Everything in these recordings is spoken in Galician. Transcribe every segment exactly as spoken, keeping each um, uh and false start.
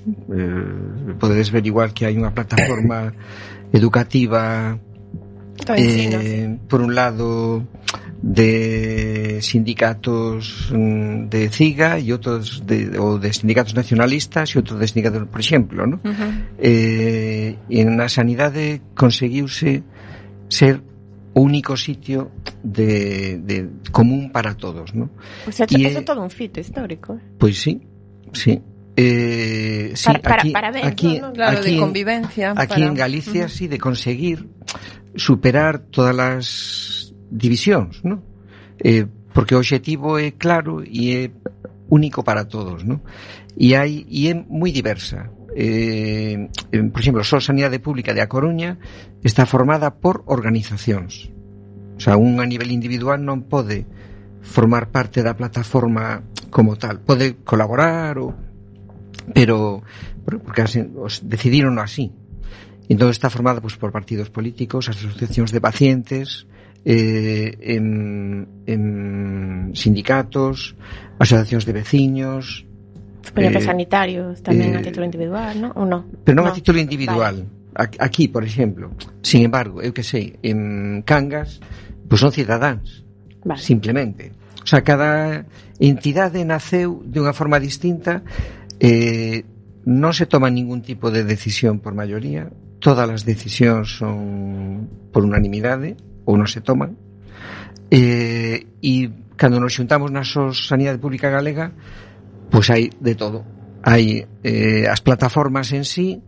Eh, podedes ver igual que hai unha plataforma educativa eh, por un lado de sindicatos de C I G A e outros de, ou de sindicatos nacionalistas e outros de sindicatos, por exemplo, ¿no? Uh-huh. Eh, e na sanidade conseguiuse ser o único sitio de, de común para todos, ¿no? O sea, e eso é todo un fito histórico. Pois sí, sí. Eh, sí, para, aquí, para, para ver, aquí, ¿no? Claro, aquí de convivencia. Aquí para... en Galicia, uh-huh. sí, de conseguir superar todas as divisións, ¿no? Eh, porque o obxectivo é claro e é único para todos, ¿no? E hai e é moi diversa. Eh, por exemplo, só Sanidade Pública de A Coruña está formada por organizacións. O sea, un a nivel individual non pode formar parte da plataforma como tal. Pode colaborar ou pero porque así, os decidiron así. Entón está formada pues, por partidos políticos, asociacións de pacientes, eh, en, en sindicatos, asociacións de veciños. Supoño que eh, sanitarios tamén eh, a título individual, ¿no? Ou non? Pero non no. a título individual. Vale. Aquí, por exemplo, sin embargo, eu que sei, en Cangas, pues son cidadáns, vale. Simplemente. O sea, cada entidade naceu de unha forma distinta. Eh, non se toma ningún tipo de decisión por maioría, todas as decisións son por unanimidade ou non se toman, eh, e cando nos xuntamos na Sanidade Pública Galega, pois hai de todo, hai eh, as plataformas en sí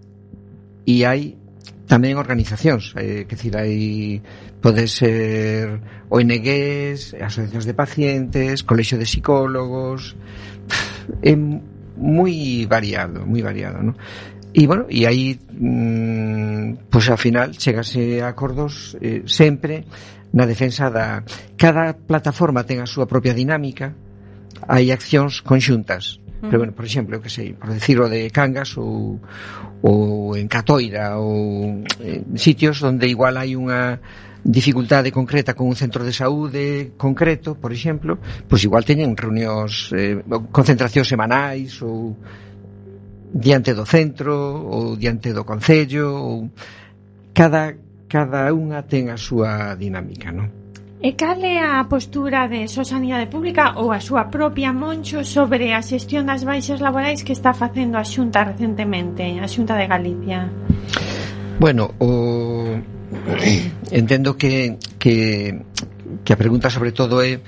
e hai tamén organizacións, eh, que decir, hai pode ser O N Gs, asociacións de pacientes, colexio de psicólogos, é moi variado, moi variado, ¿no? E, bueno, e aí mmm, pois ao final chegase a acordos eh, sempre na defensa da... Cada plataforma ten a súa propia dinámica, hai accións conxuntas, uh-huh. Pero, bueno, por exemplo, eu que sei, por decirlo de Cangas ou, ou en Catoira ou en sitios onde igual hai unha dificultade concreta con un centro de saúde concreto, por exemplo, pois igual teñen reunións, eh, concentracións semanais ou diante do centro ou diante do concello ou cada, cada unha ten a súa dinámica, non? E cal é a postura de Só Sanidade Pública ou a súa propia Moncho sobre a xestión das baixas laborais que está facendo a Xunta recentemente, a Xunta de Galicia? Bueno, o entendo que, que que a pregunta sobre todo é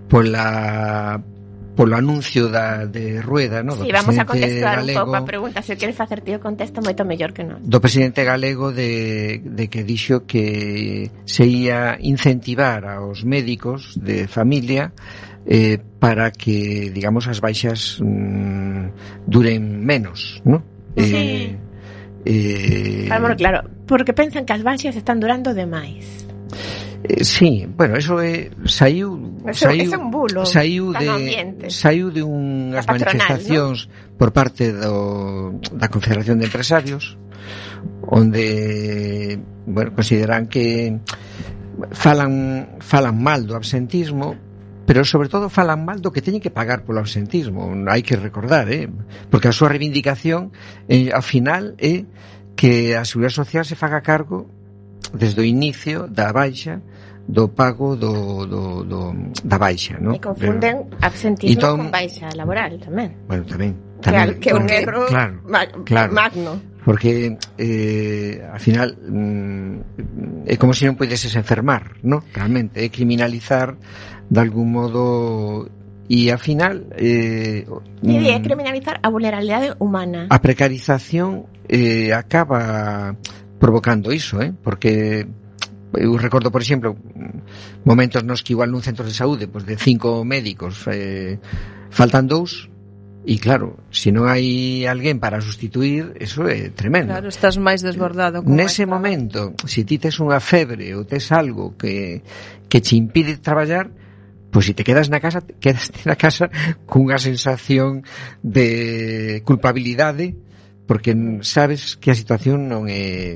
pola polo anuncio da de Rueda, ¿no? Sí, vamos a contestar galego, un pouco a pregunta, se queres facer tío contesta moito mellor que non. Do presidente galego de, de que dixo que se ia incentivar aos médicos de familia eh, para que, digamos, as baixas mmm, duren menos, ¿no? Sí. Eh, Eh, claro, claro, porque pensan que as baixas están durando demais. Eh, sí, bueno, eso é saiu, eso, saiu, é un bulo, saiu de saiu de unhas manifestacións, ¿no? Por parte do, da Confederación de Empresarios, onde, bueno, consideran que falan falan mal do absentismo, pero sobre todo falan mal do que teñen que pagar polo absentismo. Hai que recordar, eh? Porque a súa reivindicación eh, ao final é que a Seguridade Social se faga cargo desde o inicio da baixa do pago do, do, do, da baixa, ¿no? E confunden pero, absentismo entón, con baixa laboral tamén. Bueno, tamén, tamén que é un erro claro, ma- claro, magno. Porque eh, al final mm, é como se non podeses enfermar, ¿no? Realmente é criminalizar de algún modo e ao final eh, sí, é criminalizar a vulnerabilidade humana. A precarización eh, acaba provocando iso, eh? Porque eu recordo, por exemplo, momentos nos que igual nun centro de saúde pues de cinco médicos eh, faltan dous. E claro, se non hai alguén para sustituir, eso é tremendo. Claro, estás máis desbordado. Nese momento, se ti tes unha febre ou tes algo que, que te impide traballar, pois se te quedas na casa, quedas na casa cunha sensación de culpabilidade, porque sabes que a situación non é...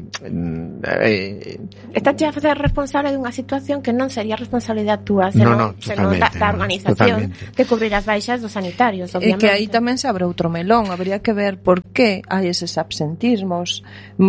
é Estás a facer responsable dunha situación que non sería responsabilidade túa, senón, no, no, senón da, da organización totalmente. Que cubrir as baixas dos sanitarios, obviamente. E que aí tamén se abre outro melón, habría que ver por que hai eses absentismos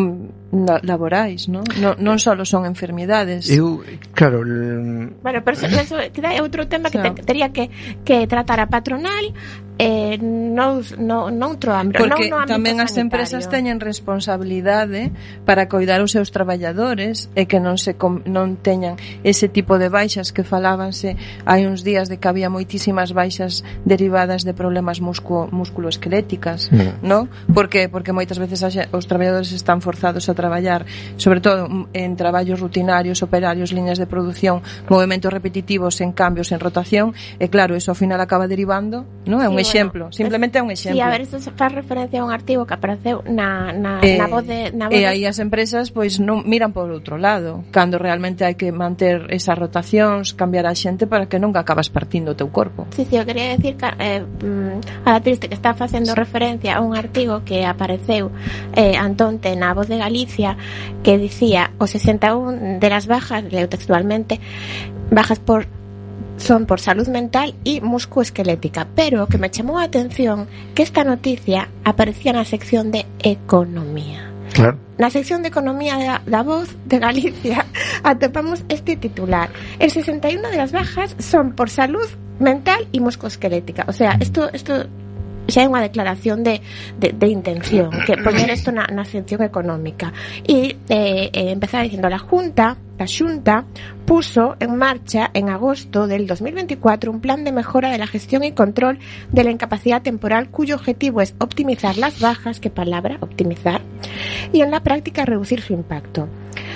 mm, laborais, non? Non, non só son enfermidades. Eu, claro... L... Bueno, pero eso, eso é outro tema que te, tería que, que tratar a patronal eh, non no, noutro ámbito. Porque non no ámbito tamén sanitario. as empresas teñen responsabilidade para coidar os seus traballadores e que non se non teñan ese tipo de baixas que falábanse hai uns días de que había moitísimas baixas derivadas de problemas muscu, musculoesqueléticas, mm. ¿no? Porque porque moitas veces os traballadores están forzados a traballar, sobre todo en traballos rutinarios, operarios, liñas de produción, movimentos repetitivos en cambios, en rotación, e claro, eso ao final acaba derivando, ¿no? É un sí, exemplo, bueno, simplemente é un exemplo. Sí, a ver, eso faz referencia a un artigo que apareceu na, na, eh, na voz de... Na voz e aí as empresas pois non miran por outro lado, cando realmente hai que manter esas rotacións, cambiar a xente para que nunca acabas partindo o teu corpo. Sí, sí, eu quería decir que eh, a triste que está facendo sí. referencia a un artigo que apareceu eh, antonte na Voz de Galicia que dicía o sesenta e un de las bajas, leo textualmente, bajas por son por salud mental y musculoesquelética, pero o que me chamou a atención que esta noticia aparecía na sección de economía. Claro. Na sección de economía da, da Voz de Galicia atopamos este titular: el sesenta y uno de las bajas son por salud mental y musculoesquelética. O sea, esto esto xa é unha declaración de, de, de intención, que poñer isto na, na sección económica. E eh, eh, empezaba dicindo, la Junta, la Xunta puso en marcha en agosto del dos mil veinticuatro un plan de mejora de la gestión y control de la incapacidad temporal cuyo objetivo es optimizar las bajas, ¿qué palabra? Optimizar, y en la práctica reducir su impacto.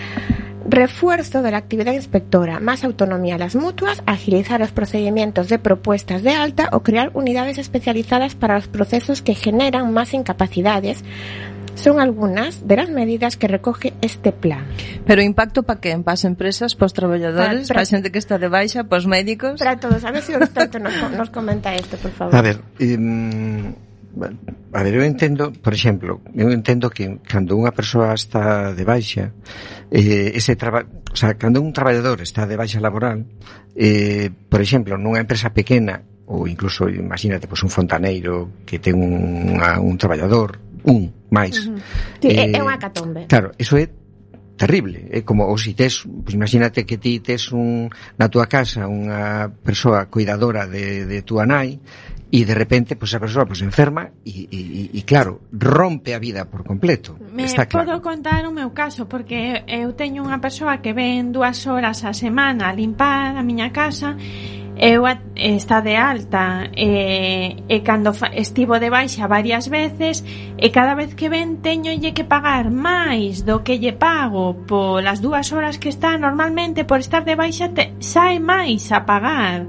Refuerzo de la actividad inspectora, más autonomía a las mutuas, agilizar los procedimientos de propuestas de alta o crear unidades especializadas para los procesos que generan más incapacidades. Son algunas de las medidas que recoge este plan. Pero impacto para quen? Para as empresas, para os traballadores, para, para, para a xente que está de baixa, para os médicos? Para todos. A ver se si o experto nos, nos comenta isto, por favor. A ver, um, a ver, eu entendo, por exemplo, eu entendo que cando unha persoa está de baixa, eh, ese traba, o sea, cando un traballador está de baixa laboral, eh, por exemplo, nunha empresa pequena, ou incluso, imagínate, pues, un fontaneiro que ten un, a, un traballador, un máis. Uh-huh. Sí, eh, é unha catombe. Claro, eso é terrible. É como, ou si tes, pues, imagínate que ti tes un, na túa casa unha persoa cuidadora de, de túa nai, e de repente, pues, a persoa pues, enferma e, e, e, claro, rompe a vida por completo. Me Está claro. podo contar o meu caso, porque eu teño unha persoa que ven dúas horas a semana a limpar a miña casa. Eu está de alta e, e cando fa, estivo de baixa varias veces e cada vez que ven teñolle que pagar máis do que lle pago polas dúas horas que está normalmente por estar de baixa, te, sae máis a pagar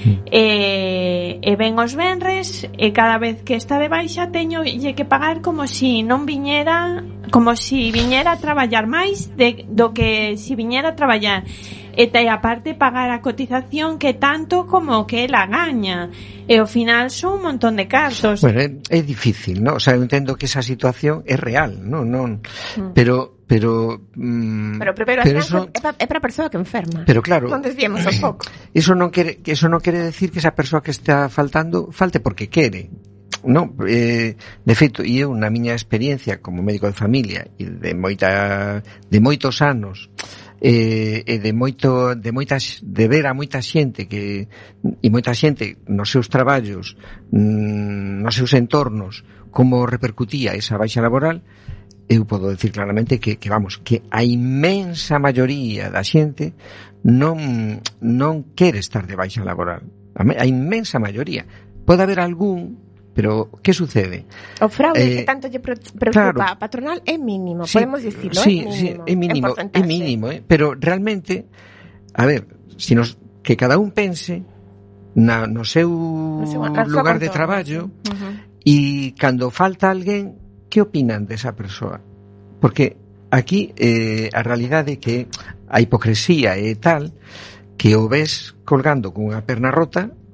e, e ven os venres e cada vez que está de baixa teñolle que pagar como si non viñera, como si viñera a traballar máis de, do que si viñera a traballar. E te aparte pagar a cotización que tanto como que ela gaña. E ao final son un montón de cartos. Bueno, é, é difícil, ¿no? O sea, eu entendo que esa situación é real, ¿no? non mm. Pero pero mm, pero primeiro pero eso, é para a persoa que enferma. Pero claro, non desviemos un pouco. Eso non quere que eso non quere decir que esa persoa que está faltando falte porque quere. No, eh, de feito, e eu na miña experiencia como médico de familia e de moita de moitos anos e eh, de moito de moitas de ver a moita xente que e moita xente nos seus traballos, mm, nos seus entornos, como repercutía esa baixa laboral, eu podo decir claramente que, que vamos, que a inmensa maioría da xente non non quere estar de baixa laboral. A, a inmensa maioría. Pode haber algún. Pero, que sucede? O fraude eh, que tanto lle preocupa claro, a patronal é mínimo, sí, podemos dicirlo, sí, é mínimo. Sí, é mínimo, é mínimo, eh? Pero realmente, a ver, si nos, que cada un pense na, no seu no seu lugar de traballo e uh-huh. cando falta alguén, que opinan desa persoa? Porque aquí eh, a realidade é que a hipocresía é tal que o ves colgando con unha perna rota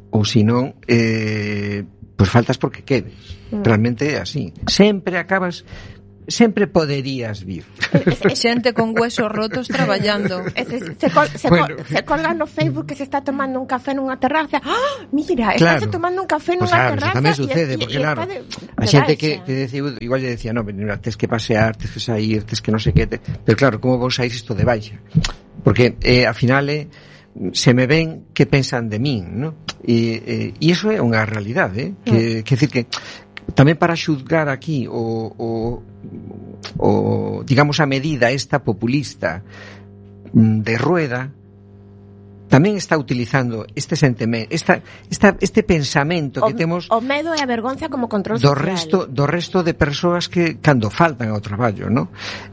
ou se non eh, pois faltas porque quedes. Mm. Realmente é así. Sempre acabas, sempre poderías vir. Xente con huesos rotos traballando. Se, se, col, se, bueno. col, se colga no Facebook que se está tomando un café nunha terraza. ¡Ah! Mira, claro. Estás tomando un café nunha pues claro, terraza. Tamén sucede, y, porque y, claro, de, a xente que, que decía, igual lle decía, no, mira, tes que pasear, tes que sair, tes que non sei que, te... pero claro, como vos saís isto de baixa? Porque eh, ao final eh, se me ven que pensan de min, ¿no? E, eh, e iso é unha realidade, eh? que, que decir que tamén para xuzgar aquí o, o, o digamos a medida esta populista de Rueda tamén está utilizando este sentimento, esta, esta, este pensamento que o, temos o medo e a vergonza como control do social. resto, do resto de persoas que cando faltan ao traballo, ¿no?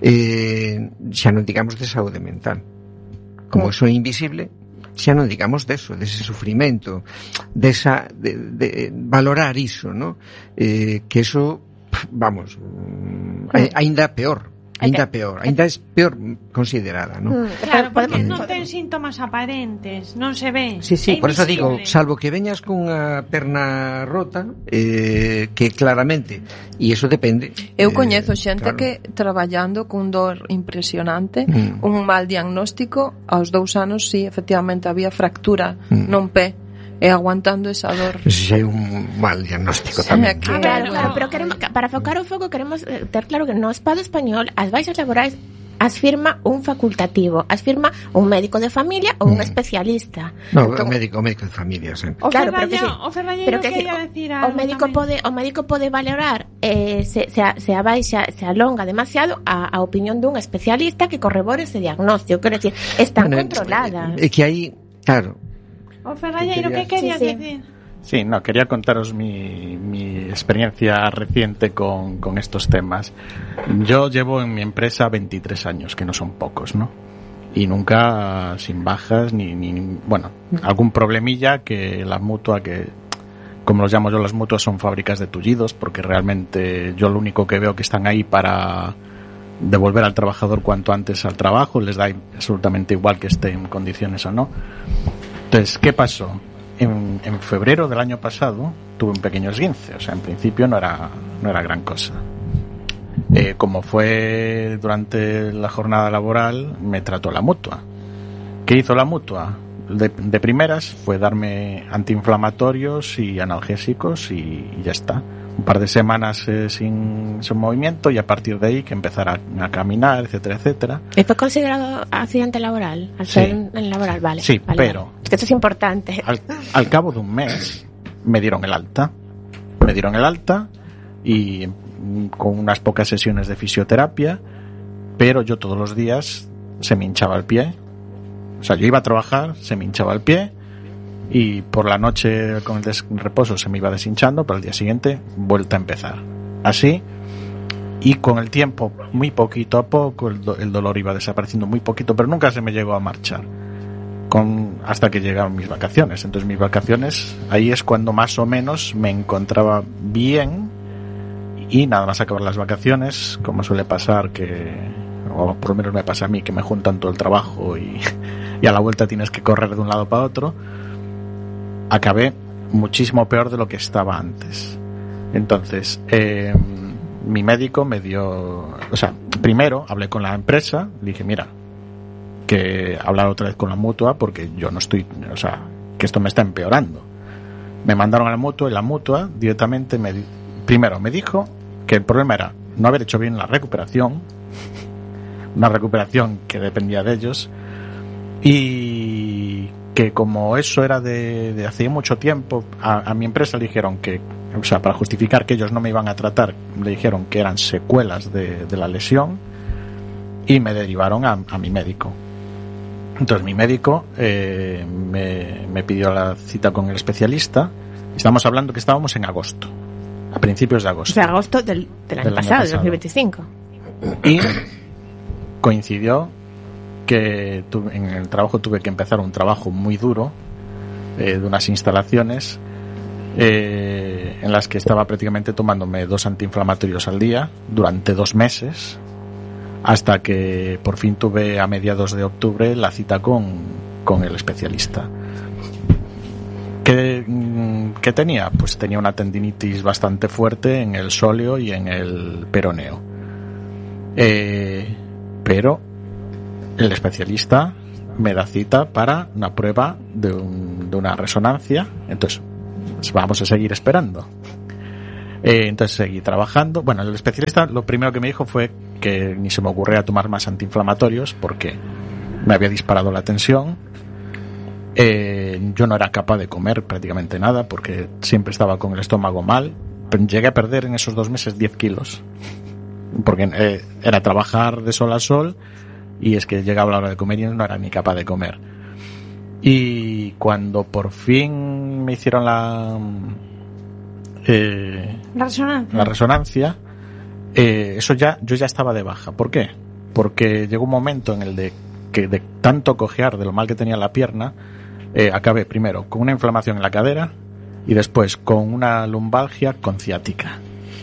Eh, xa non digamos de saúde mental, como eso é invisible, xa non digamos deso, dese sufrimento, desa, de, de valorar iso, ¿no? Eh, que eso, vamos, mm. aínda peor, aínda peor, aínda é peor considerada, ¿no? Mm, claro, porque non ten síntomas aparentes, non se ve. Sí, sí, por eso digo, salvo que veñas con unha perna rota, eh, que claramente, e iso depende. Eu coñezo xente claro. que traballando cun dor impresionante, mm. un mal diagnóstico, aos dous anos, sí, efectivamente, había fractura mm. non pé, e aguantando esa dor. Si hai un mal diagnóstico tamén. Que, claro, claro, pero queremos, para focar o foco queremos ter claro que no Estado español as baixas laborais as firma un facultativo, as firma un médico de familia ou un mm. especialista. No, entón, o médico, o médico de familia, sí. O claro, Ferrallero, pero que sí, o Ferrallero que quería decir o médico tamén. pode o médico pode valorar eh, se, se, a, se a baixa se alonga demasiado a, a opinión dun especialista que corrobore ese diagnóstico, quero decir, están bueno, controladas. É que aí, claro, o Ferrallero, ¿qué querías sí, sí. decir? Sí, no, quería contaros mi, mi experiencia reciente con, con estos temas. Yo llevo en mi empresa veintitrés años, que no son pocos, ¿no? Y nunca sin bajas, ni, ni bueno, algún problemilla que la mutua, que como los llamo yo, las mutuas son fábricas de tullidos, porque realmente yo lo único que veo que están ahí para devolver al trabajador cuanto antes al trabajo, les da absolutamente igual que esté en condiciones o no. Entonces, ¿qué pasó? En, en febrero del año pasado tuve un pequeño esguince, o sea, en principio no era, no era gran cosa. Eh, como fue durante la jornada laboral, me trató la mutua. ¿Qué hizo la mutua? De, de primeras fue darme antiinflamatorios y analgésicos y, y ya está. Un par de semanas eh, sin, sin movimiento y a partir de ahí que empezar a, a caminar, etcétera, etcétera. ¿Y fue considerado accidente laboral? Al ser sí. en laboral, vale. Sí, vale, pero... Vale. Es que esto es importante. Al, al cabo de un mes me dieron el alta. Me dieron el alta y con unas pocas sesiones de fisioterapia, pero yo todos los días se me hinchaba el pie. O sea, yo iba a trabajar, se me hinchaba el pie, y por la noche con el des- reposo se me iba deshinchando, pero al día siguiente vuelta a empezar así, y con el tiempo muy poquito a poco el, do- el dolor iba desapareciendo muy poquito, pero nunca se me llegó a marchar con, hasta que llegaron mis vacaciones. Entonces mis vacaciones, ahí es cuando más o menos me encontraba bien, y nada más acabar las vacaciones, como suele pasar, que o por lo menos me pasa a mí, que me juntan todo el trabajo y, y a la vuelta tienes que correr de un lado para otro, acabé muchísimo peor de lo que estaba antes. Entonces, eh, mi médico me dio... O sea, primero hablé con la empresa, le dije, mira, que hablar otra vez con la mutua porque yo no estoy... O sea, que esto me está empeorando. Me mandaron a la mutua y la mutua directamente me... Primero me dijo que el problema era no haber hecho bien la recuperación, una recuperación que dependía de ellos, y que como eso era de, de hace mucho tiempo, a, a mi empresa le dijeron que, o sea, para justificar que ellos no me iban a tratar, le dijeron que eran secuelas de, de la lesión, y me derivaron a, a mi médico. Entonces mi médico eh, me, me pidió la cita con el especialista. Estamos hablando que estábamos en agosto, a principios de agosto. O sea, agosto del, del año del pasado, del dos mil veinticinco. Y coincidió que tuve, en el trabajo tuve que empezar un trabajo muy duro eh, de unas instalaciones eh, en las que estaba prácticamente tomándome dos antiinflamatorios al día durante dos meses, hasta que por fin tuve a mediados de octubre la cita con, con el especialista. Que ¿qué tenía? Pues tenía una tendinitis bastante fuerte en el sóleo y en el peroneo. Eh, pero el especialista me da cita para una prueba de, un, de una resonancia. Entonces, pues vamos a seguir esperando. Eh, entonces seguí trabajando. Bueno, el especialista lo primero que me dijo fue que ni se me ocurría tomar más antiinflamatorios porque me había disparado la tensión. Eh, yo no era capaz de comer prácticamente nada porque siempre estaba con el estómago mal. Llegué a perder en esos dos meses diez kilos porque eh, era trabajar de sol a sol y es que llegaba la hora de comer y no era ni capaz de comer. Y cuando por fin me hicieron la eh, la resonancia, la resonancia eh, eso ya, yo ya estaba de baja. ¿Por qué? Porque llegó un momento en el de que de tanto cojear de lo mal que tenía la pierna, eh, acabé primero con una inflamación en la cadera y después con una lumbalgia con ciática.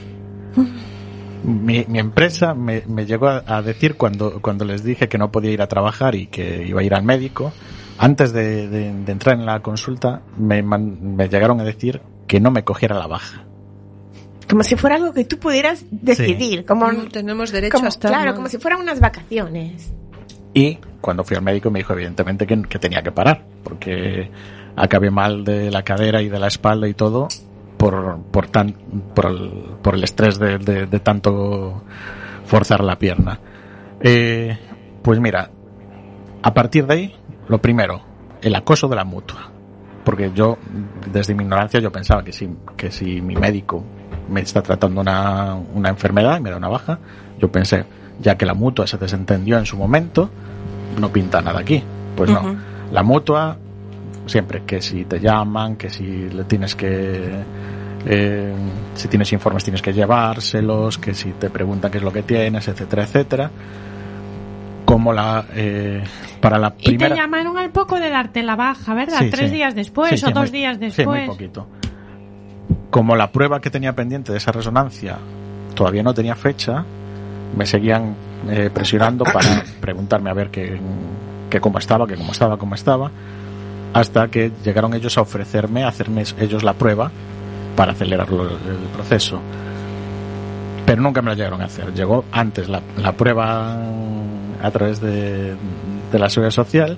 Mi, mi empresa me, me llegó a, a decir cuando, cuando les dije que no podía ir a trabajar y que iba a ir al médico, antes de, de, de entrar en la consulta me, man, me llegaron a decir que no me cogiera la baja. Como si fuera algo que tú pudieras decidir. Sí. Como no tenemos derecho como, a estar. Claro, ¿no? como si fueran unas vacaciones. Y cuando fui al médico me dijo evidentemente que, que tenía que parar, porque acabé mal de la cadera y de la espalda y todo por por tan por el, por el estrés de, de, de tanto forzar la pierna. Eh, pues mira, a partir de ahí, lo primero, el acoso de la mutua, porque yo desde mi ignorancia yo pensaba que si que si mi médico me está tratando una una enfermedad y me da una baja, yo pensé, ya que la mutua se desentendió en su momento, no pinta nada aquí. Pues no. Uh-huh. La mutua, siempre que si te llaman, que si le tienes que... Eh, si tienes informes tienes que llevárselos, que si te preguntan qué es lo que tienes, etcétera, etcétera. Como la... Eh, para la primera... Y te llamaron al poco de darte la baja, ¿verdad? Sí, Tres sí. días después sí, sí, o dos muy, días después. Sí, muy poquito. Como la prueba que tenía pendiente de esa resonancia todavía no tenía fecha, me seguían eh, presionando para preguntarme a ver que, que cómo estaba, que cómo estaba, cómo estaba, hasta que llegaron ellos a ofrecerme, a hacerme ellos la prueba para acelerar lo, el proceso. Pero nunca me la llegaron a hacer. Llegó antes la, la prueba a través de, de la Seguridad Social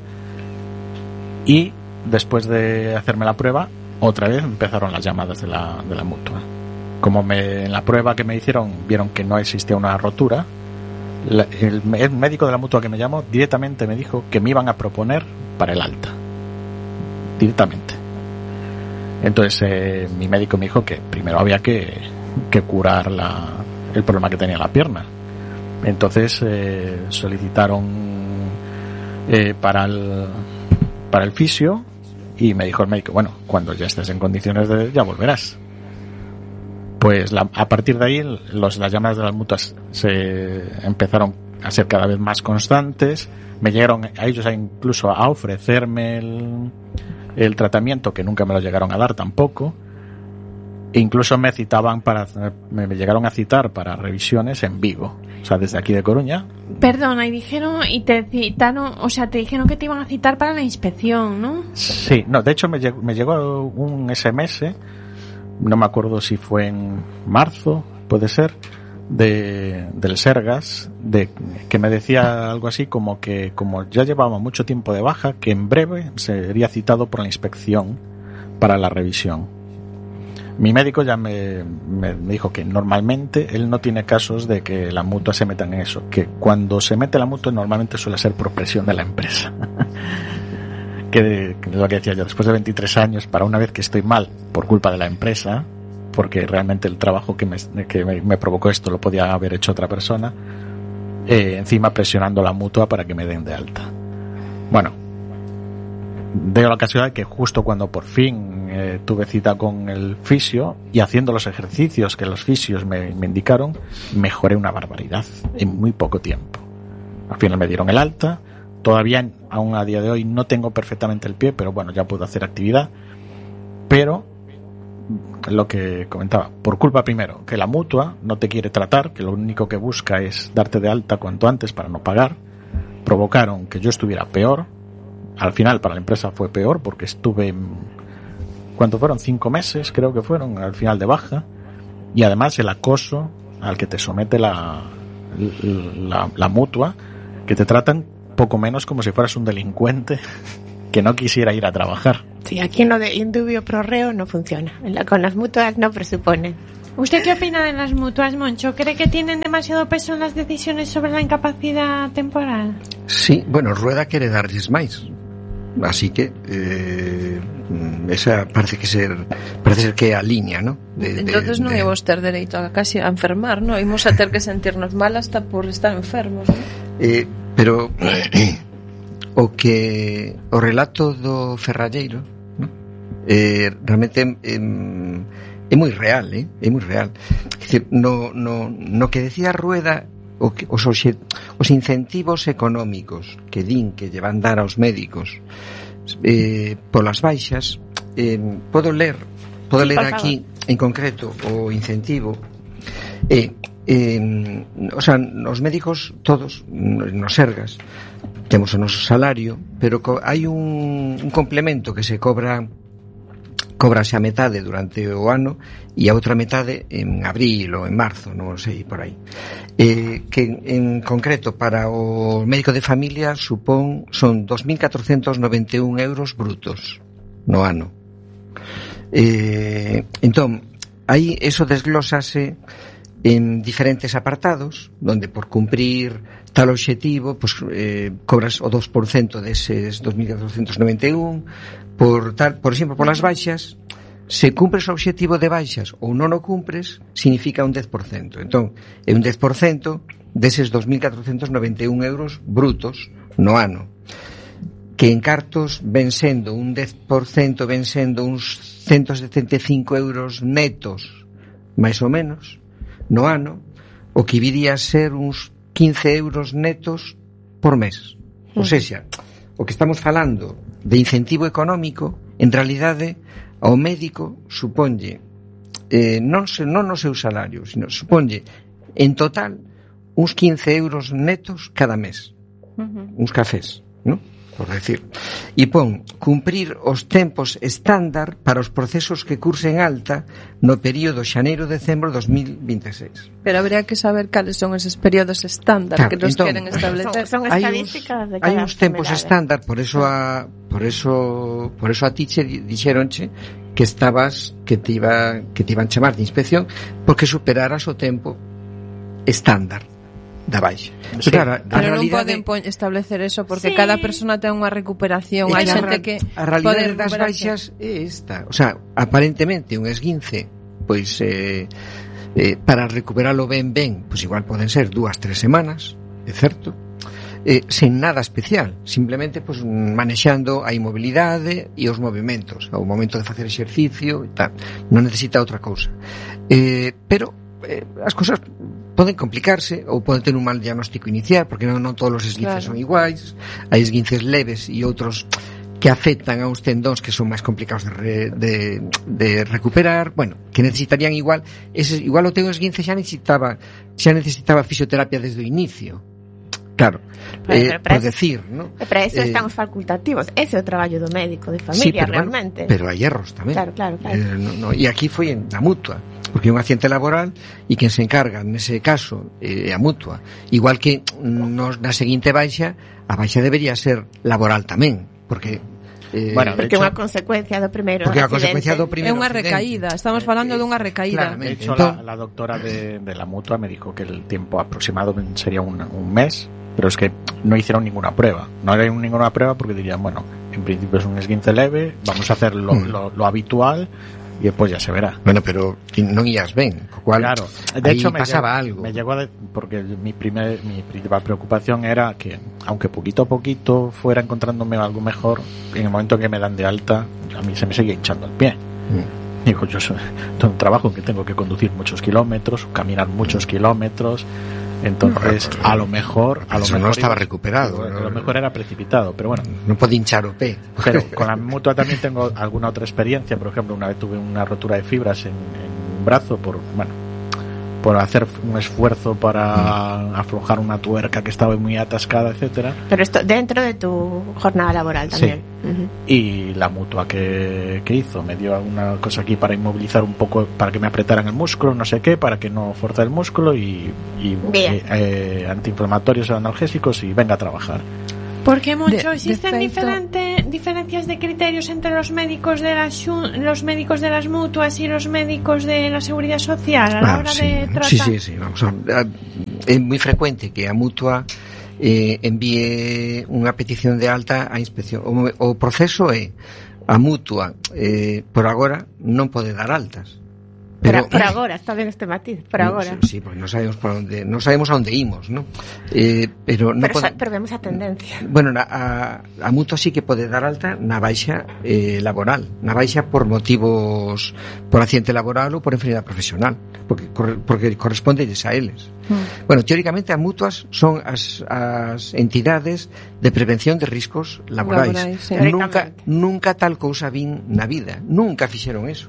y después de hacerme la prueba, otra vez empezaron las llamadas de la, de la mutua. Como me, en la prueba que me hicieron vieron que no existía una rotura, la, el, el médico de la mutua que me llamó directamente me dijo que me iban a proponer para el alta. Directamente. Entonces eh, mi médico me dijo que primero había que, que curar la, el problema que tenía la pierna. Entonces eh, solicitaron eh, para el para el fisio y me dijo el médico, bueno, cuando ya estés en condiciones de ya volverás. Pues la, a partir de ahí los, las llamadas de las mutuas se empezaron a ser cada vez más constantes. Me llegaron a ellos a incluso a ofrecerme el, el tratamiento, que nunca me lo llegaron a dar tampoco. E incluso me citaban para, me, me llegaron a citar para revisiones en Vigo, o sea, desde aquí de Coruña. Perdona, y dijeron, y te citaron, o sea, te dijeron que te iban a citar para la inspección, ¿no? Sí, no, de hecho me llegó, me llegó un ese eme ese, no me acuerdo si fue en marzo, puede ser, de del Sergas, de que me decía algo así como que como ya llevaba mucho tiempo de baja, que en breve sería citado por la inspección para la revisión. Mi médico ya me, me, me dijo que normalmente él no tiene casos de que la mutua se meta en eso, que cuando se mete la mutua normalmente suele ser por presión de la empresa. que, que lo que decía yo, después de veintitrés años, para una vez que estoy mal por culpa de la empresa, porque realmente el trabajo que me, que me, me provocó esto lo podía haber hecho otra persona, eh, encima presionando la mutua para que me den de alta. Bueno, dio la casualidad que justo cuando por fin eh, tuve cita con el fisio y haciendo los ejercicios que los fisios me, me indicaron, mejoré una barbaridad en muy poco tiempo. Al final me dieron el alta. Todavía, aún a día de hoy, no tengo perfectamente el pie, pero bueno, ya puedo hacer actividad. Pero lo que comentaba, por culpa primero que la mutua no te quiere tratar, que lo único que busca es darte de alta cuanto antes para no pagar, provocaron que yo estuviera peor. Al final para la empresa fue peor porque estuve ¿cuánto fueron? Cinco meses, creo que fueron, al final de baja. Y además el acoso al que te somete la, la, la mutua, que te tratan poco menos como si fueras un delincuente que no quisiera ir a trabajar. Sí, aquí en lo de indubio pro reo no funciona. Con las mutuas no presuponen. ¿Usted qué opina de las mutuas, Moncho? ¿Cree que tienen demasiado peso en las decisiones sobre la incapacidad temporal? Sí, bueno, Rueda quiere darles máis. Así que eh, esa parece que ser parece ser que é a liña, ¿no? De, Entonces de, non íbamos ter dereito a casi a enfermar, ¿no? Íbamos a ter que sentirnos mal hasta por estar enfermos, ¿no? Eh, pero o que o relato do Ferralleiro, ¿no? Eh, realmente eh, é moi real, eh? É moi real. É dicir, no, no, no que decía Rueda, o que, os, os incentivos económicos que din que lle van dar aos médicos eh, polas baixas, eh, podo ler podo ler aquí en concreto o incentivo eh, eh, o sea, os médicos todos nos Sergas temos o noso salario, pero co, hai un, un complemento que se cobra cóbrase a metade durante o ano e a outra metade en abril ou en marzo, non sei, por aí. Eh, que en concreto para o médico de familia supón son dos mil catrocentos noventa e un euros brutos no ano. Eh, entón, aí eso desglósase en diferentes apartados, donde por cumprir tal obxectivo, pues, eh, cobras o dos por cento deses dos mil catrocentos noventa e un. Por tal, por exemplo, polas baixas, se cumpres o obxectivo de baixas ou non o cumpres, significa un dez por cento. Entón, é un dez por cento deses dos mil catrocentos noventa e un euros brutos no ano, que en cartos ven sendo un dez por cento, ven sendo uns ciento setenta e cinco euros netos, máis ou menos, no ano, o que viría a ser uns quince euros netos por mes. Ou seja, o que estamos falando de incentivo económico, en realidade, ao médico suponlle, eh, non, se, non o seu salario, sino suponlle, en total, uns quince euros netos cada mes. Uh-huh. Uns cafés, ¿no? Por decir. E pon cumprir os tempos estándar para os procesos que cursen alta no período xaneiro-decembro dos mil vinte e seis. Pero habría que saber cales son eses períodos estándar, claro, que nos entón, queren establecer. Son, son estadísticas de cada hai uns tempos estándar, por eso a por eso por eso a ti che dixeronche que estabas que te iba que te iban chamar de inspección porque superaras o tempo estándar da baixa. Sí, claro, pero non poden de... establecer eso porque sí, cada persona ten unha recuperación. Hai xente que a realidade das baixas é esta, o sea, aparentemente un esguince, pois eh, eh, para recuperalo ben ben, pois igual poden ser dúas, tres semanas, é certo? Eh, sen nada especial, simplemente pois manexando a inmobilidade e os movimentos, ao momento de facer exercicio e tal, non necesita outra cousa. Eh, pero eh, as cousas poden complicarse ou poden ter un mal diagnóstico inicial porque non, non todos os esguinces claro. Son iguais, hai esguinces leves e outros que afectan a uns tendóns que son máis complicados de, re, de, de recuperar, bueno, que necesitarían igual ese, igual o teu esguince xa necesitaba xa necesitaba fisioterapia desde o inicio. Claro, eh, pero, pero por eso, decir, ¿no? Para eso eh, están os facultativos. Ese é o traballo do médico de familia, sí, pero realmente. Bueno, pero hai erros tamén. Claro, claro, claro. Eh, no, no, e aquí foi en la mutua, porque é un accidente laboral e quen se encarga nese caso é eh, a mutua. Igual que nos, na seguinte baixa, a baixa debería ser laboral tamén, porque Eh, bueno, porque é unha consecuencia do primeiro porque accidente. Porque a consecuencia do primeiro é unha recaída, estamos falando eh, dunha recaída. De hecho, la, la doctora de, de la mutua me dijo que el tiempo aproximado sería un, un mes, pero es que no hicieron ninguna prueba. No era ninguna prueba porque dirían, bueno, en principio es un esguince leve, vamos a hacer lo, mm. lo, lo habitual y después ya se verá. Bueno, pero non ías ben, co cual claro, de hecho me pasaba llegó, algo. Me llegó a de, porque mi primer mi principal preocupación era que aunque poquito a poquito fuera encontrándome algo mejor, en el momento que me dan de alta, a mí se me seguía hinchando el pie. Mm. Digo, yo soy, tengo un trabajo en que tengo que conducir muchos kilómetros, caminar muchos kilómetros. Entonces, no, a lo mejor a lo mejor no estaba recuperado, a lo mejor era precipitado, pero bueno, no podía hinchar o pé. Pero con la mutua también tengo alguna otra experiencia. Por ejemplo, una vez tuve una rotura de fibras en, en un brazo por, bueno, por hacer un esfuerzo para aflojar una tuerca que estaba muy atascada, etcétera. Pero esto dentro de tu jornada laboral también. Sí. Uh-huh. Y la mutua que, que hizo me dio una cosa aquí para inmovilizar un poco, para que me apretaran el músculo, no sé qué, para que no forzara el músculo y, y eh, eh, antiinflamatorios o analgésicos y venga a trabajar. Porque mucho de, existen de diferente, diferencias de criterios entre los médicos de las los médicos de las mutuas y los médicos de la seguridad social a la ah, hora sí, de tratar. Sí, sí, sí, vamos a, a, é moi frecuente que a mutua eh, envíe unha petición de alta á inspección. O, o proceso é a mutua eh, por agora non pode dar altas. Pero, por, por agora, está ben este matiz, por agora. Sí, sí, porque non sabemos por onde, non sabemos a onde imos, ¿no? Eh, pero non pero, pode, pero vemos a tendencia. Bueno, na, a, a mutua sí que pode dar alta na baixa eh, laboral, na baixa por motivos por accidente laboral ou por enfermedade profesional, porque porque corresponde a eles. Mm. Bueno, teóricamente as mutuas son as, as entidades de prevención de riscos laborais. laborais sí. Nunca nunca tal cousa vin na vida, nunca fixeron eso.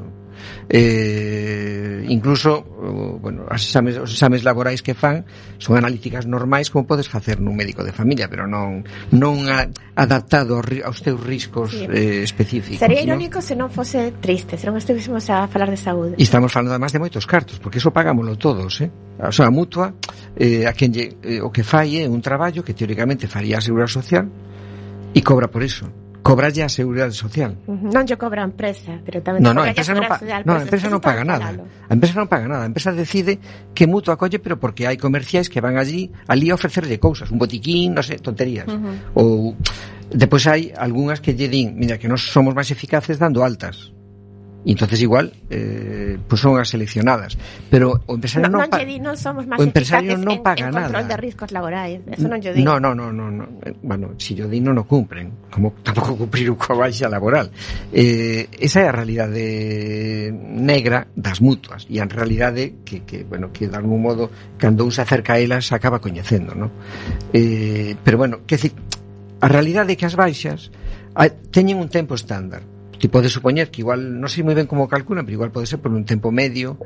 Eh, incluso bueno, as exames, os exames laborais que fan son analíticas normais como podes facer nun médico de familia, pero non non a, adaptado aos teus riscos sí. eh, específicos. Sería irónico ¿no? se non fose triste, se non estuvísemos a falar de saúde. E estamos falando además de moitos cartos, porque eso pagámoslo todos, eh? O sea, a mutua eh, a quen lle, eh, o que fai é un traballo que teóricamente faría a Seguridade Social e cobra por eso. Cobralle a Seguridade Social. Uh-huh. Non lle cobra a empresa, pero tamén no, no, a empresa non, pa- no, a empresa non paga nada. A empresa non paga nada. A empresa decide que mutua acolle, pero porque hai comerciais que van allí ali a ofrecerlle cousas, un botiquín, non sei, tonterías. Uh-huh. Ou depois hai algunhas que lle din, mira, que nós somos máis eficaces dando altas. E entonces igual eh, pues son as seleccionadas, pero o empresario no, non, non, pa- di, non somos máis o empresario non paga en, en nada. control de riscos laborais, eso non lle di. No, no, no, no, no. Bueno, si yo di non o cumpren, como tampouco cumprir coa baixa laboral. Eh, esa é a realidade negra das mutuas e a realidade que, que bueno, que de algún modo cando un se acerca a elas acaba coñecendo, ¿no? Eh, pero bueno, que decir, a realidade é que as baixas a, teñen un tempo estándar. Ti pode supoñer que igual, non sei moi ben como calculan, pero igual pode ser por un tempo medio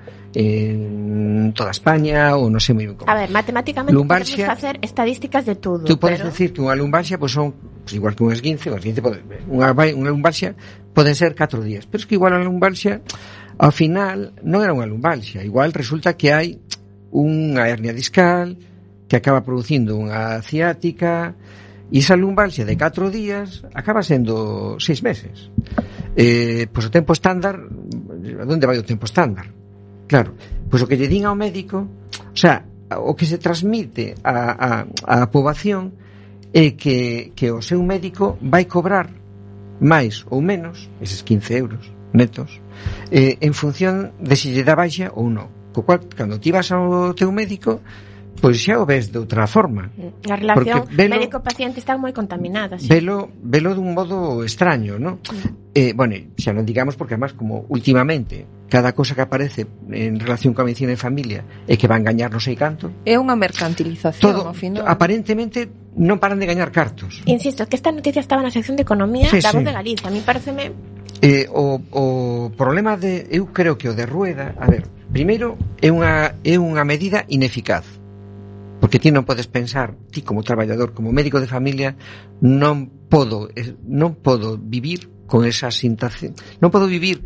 en toda España, ou non sei moi ben como. A ver, matemáticamente lumbalgia, podemos facer estadísticas de todo. Tú podes pero... decir que unha lumbalgia pues son, pues igual que un esguince, un esguince pode, unha, unha lumbalgia poden ser catro días, pero es que igual a lumbalgia ao final non era unha lumbalgia, igual resulta que hai unha hernia discal que acaba producindo unha ciática e esa lumbalgia de catro días acaba sendo seis meses. Eh, pois o tempo estándar, a onde vai o tempo estándar? Claro, pois o que lle din ao médico, o sea, o que se transmite a, a, a poboación é que, que o seu médico vai cobrar máis ou menos, eses quince euros netos, eh, en función de se lle dá baixa ou non. Co cual, cando ti vas ao teu médico, pois xa o ves de outra forma. A relación médico-paciente está moi contaminada. Sí. Velo, velo dun modo extraño, ¿no? Mm. Eh, bueno, xa non digamos porque además como últimamente cada cosa que aparece en relación coa medicina de familia é que van gañar non sei canto. É unha mercantilización, todo, ao final. Aparentemente non paran de gañar cartos. Insisto, que esta noticia estaba na sección de Economía sí, da Voz sí. de Galicia. A mí pareceme... Eh, o, o problema de... Eu creo que o de Rueda... A ver, primeiro, é unha, é unha medida ineficaz. Porque ti non podes pensar, ti como traballador, como médico de familia, non podo, non podo vivir con esa sintación, non podo vivir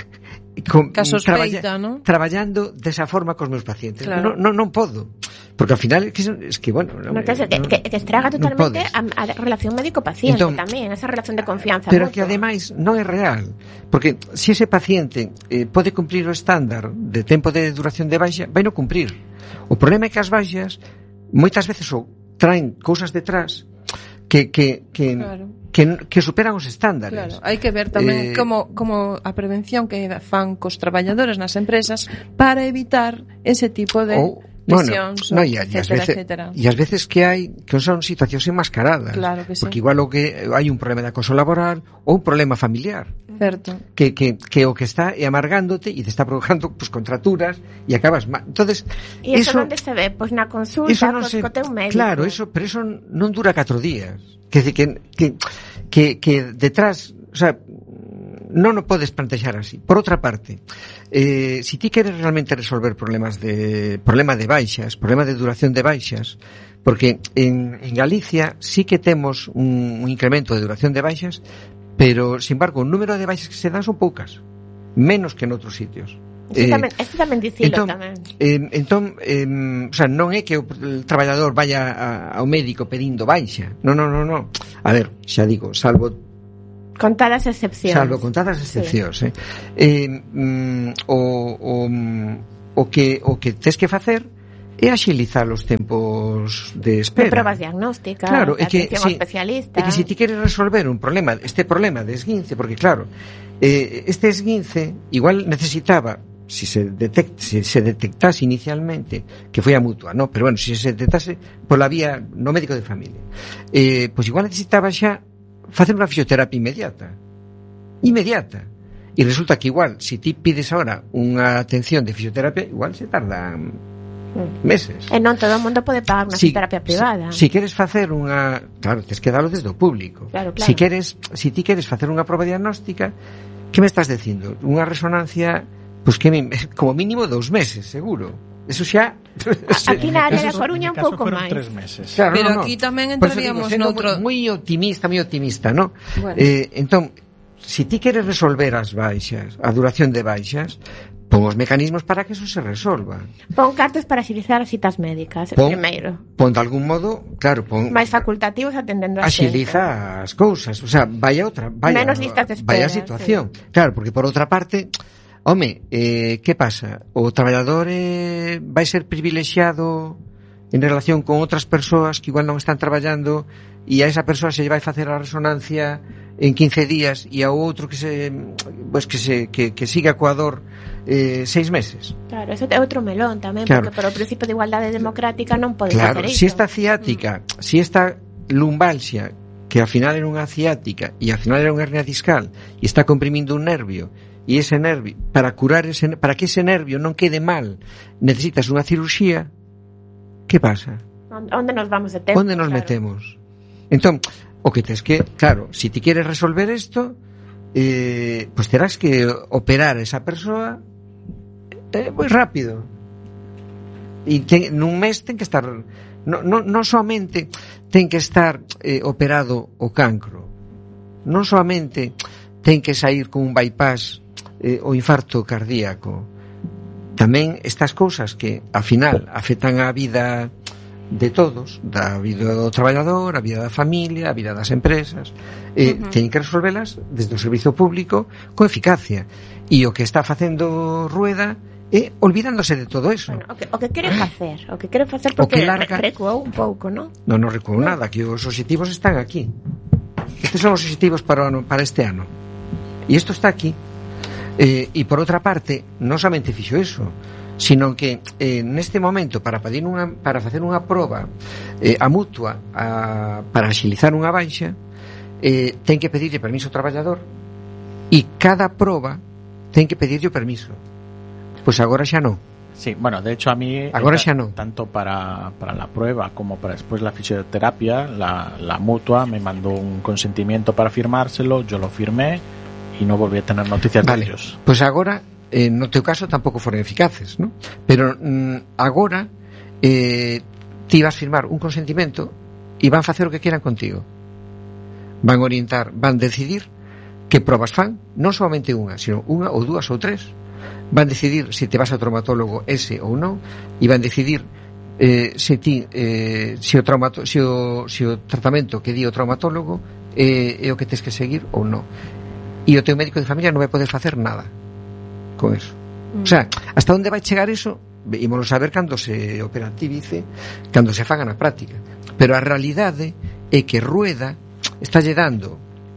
con, casos traballa, peita, ¿no? traballando desa forma cos meus pacientes. Claro. Non, non, non podo. Porque ao final é que, es que bueno, no, no, que, no, que, que estraga totalmente a, a relación médico-paciente entón, tamén, esa relación de confianza. Pero mutua. Que ademais non é real, porque se ese paciente eh, pode cumprir o estándar de tempo de duración de baixa, vai non cumprir. O problema é que as baixas moitas veces o traen cousas detrás que que que claro. que, que superan os estándares. Claro, hai que ver tamén eh, como como a prevención que fan cos traballadores nas empresas para evitar ese tipo de ou, lesións, bueno, no, y, etcétera, veces, etcétera. E as veces que hai que son situacións enmascaradas. Claro que sí. Porque igual o que hai un problema de acoso laboral ou un problema familiar. Certo. Que, que, que o que está é amargándote e te está provocando pues, contraturas e acabas mal. Entonces, e eso, eso onde se ve? Pois pues, na consulta, no pues, se, co teu médico. Claro, eso, pero eso non dura catro días. Quer dizer, que, que, que, que detrás, o sea, non o podes plantexar así. Por outra parte, eh, si ti queres realmente resolver problemas de problema de baixas, problema de duración de baixas, porque en, en Galicia sí que temos un, un incremento de duración de baixas, pero, sin embargo, o número de baixas que se dan son poucas, menos que en outros sitios. Isto eh, tamén, isto tamén dicilo entón, tamén. Eh, entón, eh, o sea, non é que o traballador vaya a, ao médico pedindo baixa. Non, non, non, non. A ver, xa digo, salvo contadas excepcións. Salvo contadas excepcións, sí. eh. Eh, mm, o, o, o que o que tes que facer é axilizar os tempos de espera. De probas diagnósticas, claro, de atención si, especialista. É que se si ti queres resolver un problema, este problema de esguince, porque claro, eh, este esguince igual necesitaba, si se detect, si se detectase inicialmente que foi a mutua, no, pero bueno, si se detectase pola vía no médico de familia, eh, pois igual necesitaba xa facer unha fisioterapia inmediata. Inmediata. E resulta que igual, se ti pides ahora unha atención de fisioterapia, igual se tardan meses. E non todo o mundo pode pagar unha si, fisioterapia privada. Si, si queres facer unha... Claro, tens que dalo desde o público. Claro, claro. Si queres, si ti queres facer unha proba diagnóstica, que me estás dicindo? Unha resonancia, pois pues que como mínimo dous meses, seguro. Eso xa... Aquí na área da Coruña un pouco máis. Tres meses. Claro, pero no, aquí no. tamén entraríamos noutro... Moi optimista, moi optimista, ¿no? Bueno. Eh, entón, si ti queres resolver as baixas, a duración de baixas, pon os mecanismos para que eso se resolva. Pon cartas para axilizar as citas médicas, pon, primeiro. Pon de algún modo, claro, pon... máis facultativos atendendo a axiliza as cousas, o sea, vaya outra, vaya, menos listas de espera, vaya a situación. Sí. Claro, porque por outra parte... Home, eh, que pasa? O traballador eh, vai ser privilexiado en relación con outras persoas que igual non están traballando e a esa persoa se lle vai facer a resonancia en quince días e ao outro que se pues que se que, que siga coa dor eh, seis meses. Claro, eso é outro melón tamén, claro. Porque por o principio de igualdade democrática non pode claro, facer iso. Si esta ciática, mm. si esta lumbalgia que ao final era unha ciática e ao final era unha hernia discal e está comprimindo un nervio e ese nervio, para curar ese, para que ese nervio non quede mal, necesitas unha cirurxía. Que pasa? Onde nos vamos de tempo? Onde nos claro. metemos? Entón, o que tes que, claro, si ti queres resolver isto, eh, pues terás que operar a esa persoa eh, moi rápido. E ten, nun mes ten que estar, non no, no somente ten que estar eh, operado o cancro, non soamente ten que sair con un bypass eh, o infarto cardíaco. Tamén estas cousas que, ao final, afectan a vida de todos, da vida do traballador, a vida da familia, a vida das empresas, eh, uh-huh. teñen que resolvelas desde o servizo público con eficacia. E o que está facendo Rueda é olvidándose de todo eso. Bueno, o, que, o que quere facer, o que quere facer porque larga... recuou un pouco, non? Non, non recuou no. nada, que os obxectivos están aquí. Estes son os obxectivos para, para este ano. E isto está aquí. Eh, e por outra parte, non somente fixo eso, sino que eh, neste momento para pedir unha, para facer unha proba eh, a mutua a, para axilizar unha baixa, eh, ten que pedirlle permiso ao traballador e cada proba ten que pedirlle o permiso. Pois agora xa non. Sí, bueno, de hecho a mí agora xa non. Tanto para, para la prueba como para después la fisioterapia, la, la mutua me mandó un consentimiento para firmárselo, yo lo firmé y no volví a tener noticias vale. de ellos. Pois agora, eh, no teu caso tampouco foron eficaces, ¿no? Pero mm, agora eh, ti vas firmar un consentimento e van facer o que quieran contigo. Van orientar, van decidir que probas fan, non somente unha, sino unha ou dúas ou tres. Van decidir se te vas ao traumatólogo ese ou non, e van decidir eh, se ti eh, se o traumato, se o, se o tratamento que di o traumatólogo eh, é o que tes que seguir ou non. E o teu médico de familia non vai poder facer nada con eso. Mm. O sea, hasta onde vai chegar eso ímolo saber cando se operativice, cando se faga na práctica. Pero a realidade é que Rueda está lle dando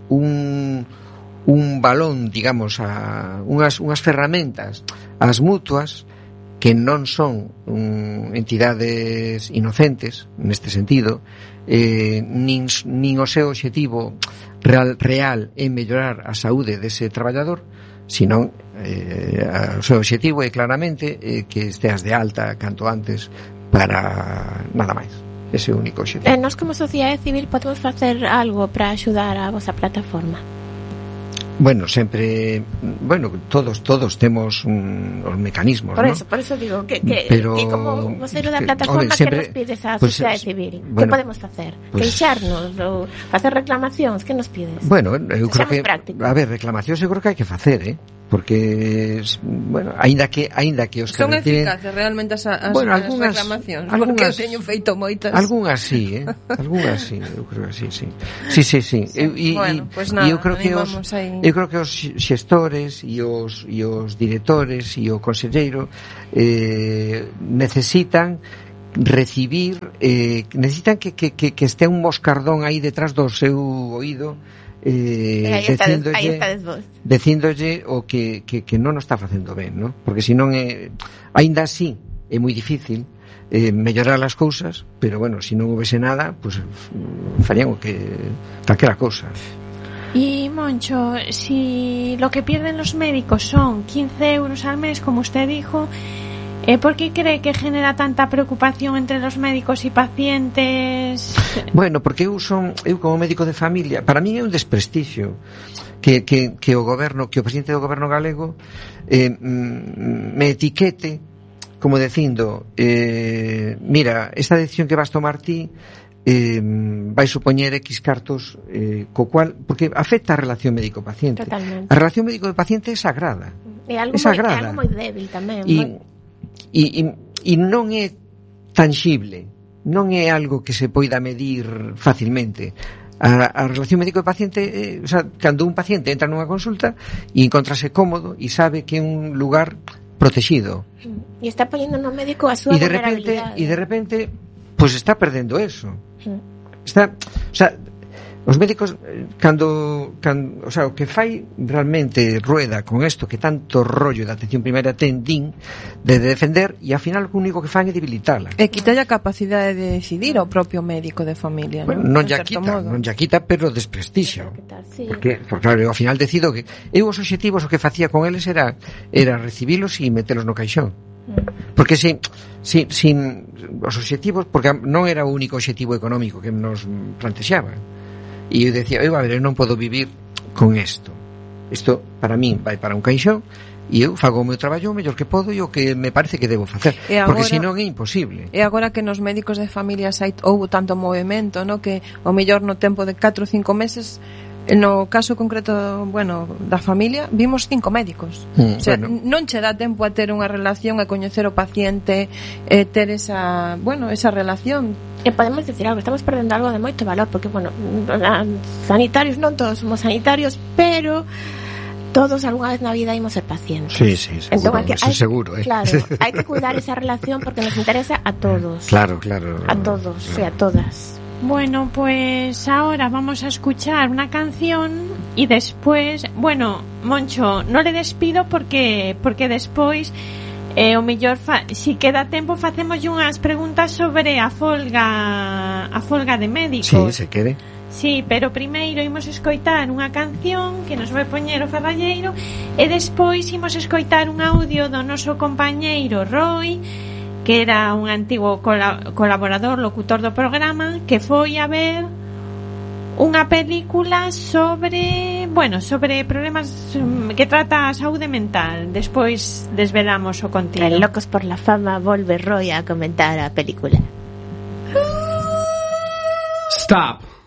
un un balón, digamos, a unhas unhas ferramentas ás mutuas que non son um, entidades inocentes neste sentido, eh, nin, nin o seu obxectivo real, real é mellorar a saúde dese traballador, senón eh, o seu obxectivo é claramente eh, que esteas de alta canto antes para nada máis. Ese é o único obxectivo. E nós como sociedade civil podemos facer algo para axudar a vosa plataforma? Bueno, sempre, bueno, todos todos temos un, os mecanismos, por ¿no? eso, por eso digo que, que, Pero, que como vocero da que, plataforma hombre, sempre, que nos pides a pues, sociedade civil, bueno, que podemos facer? Pues, queixarnos ou facer reclamacións, que nos pides? Bueno, eu creo que prácticos. A ver, reclamacións eu creo que hai que facer, eh? Porque bueno, aínda que aínda que os que son reciben, eficaces realmente as, as, bueno, as algunhas, reclamacións, algunhas, porque eu teño feito moitas. Algunhas sí, eh? Algunhas sí, eu creo que sí, sí. Sí, sí, sí. sí. Eu, e, bueno, e, pues nada, eu creo que os aí. eu creo que os xestores e os e os directores e o conselleiro eh necesitan recibir eh, necesitan que, que, que, que este un moscardón aí detrás do seu oído eh, decíndolle, decíndolle o que, que, que non o está facendo ben, ¿no? Porque senón é, ainda así é moi difícil eh, mellorar as cousas, pero bueno, se non houvese nada, pues farían o que calquera cousa. Y Moncho, si lo que pierden los médicos son quince euros al mes, como usted dijo, Eh, ¿por qué cree que genera tanta preocupación entre los médicos y pacientes? Bueno, porque eu son, eu como médico de familia, para mí é un desprestixio que, que, que o goberno, que o presidente do goberno galego eh, me etiquete como dicindo eh, mira, esta decisión que vas tomar ti eh, vai supoñer X cartos eh, co cual, porque afecta a relación médico-paciente. Totalmente. A relación médico-paciente é sagrada. É algo, é sagrada. Moi, é algo moi débil tamén. E, e, e, e non é tangible, non é algo que se poida medir facilmente. A, a relación médico-paciente, eh, o sea, cando un paciente entra nunha consulta e encontrase cómodo e sabe que é un lugar protegido. E está poñendo no médico a súa e de repente, vulnerabilidade. E de repente, pues está perdendo eso. Está, o sea, os médicos cando, cando, o sea, o que fai realmente Rueda con isto que tanto rollo da atención primaria ten din de defender, e ao final o único que fan é debilitala. E quita a capacidade de decidir ao propio médico de familia, bueno, non? Non ya quita, modo. non ya quita, pero desprestixia. Sí. Porque, porque claro, ao final decido que eu os obxectivos o que facía con eles era era recibilos e metelos no caixón. Porque si, si, si os obxectivos, porque non era o único obxectivo económico que nos plantexaba. E eu decía, eu, a ver, eu non podo vivir con isto. Isto, para min, vai para un caixón e eu fago o meu traballo o mellor que podo e o que me parece que debo facer. Agora, porque senón é imposible. E agora que nos médicos de familias hai, houve tanto movimento, no, que o mellor no tempo de catro ou cinco meses, no caso concreto, bueno, da familia, vimos cinco médicos. Mm, o sea, bueno, non che dá tempo a ter unha relación, a coñecer o paciente, eh, ter esa, bueno, esa relación. E podemos decir algo, estamos perdendo algo de moito valor, porque, bueno, sanitarios non todos somos sanitarios, pero todos algunha vez na vida imos ser pacientes. Sí, sí, seguro, entón, hai que, hai, seguro, eh. Claro, hai que cuidar esa relación porque nos interesa a todos. Claro, claro. A todos, claro. Sí, a todas. Bueno, pues ahora vamos a escuchar una canción y después, bueno, Moncho, no le despido porque porque despois eh, o mellor fa, si queda tempo facemos unhas preguntas sobre a folga a folga de médicos. Sí, se quede. Sí, pero primeiro imos escoitar unha canción que nos vai poñer o Ferralleiro e despois imos escoitar un audio do noso compañeiro Roy, que era un antigo colaborador, locutor do programa, que foi a ver unha película sobre, bueno, sobre problemas que trata a saúde mental. Despois desvelamos o contido. En Locos por la Fama volve Roy a comentar a película. Stop.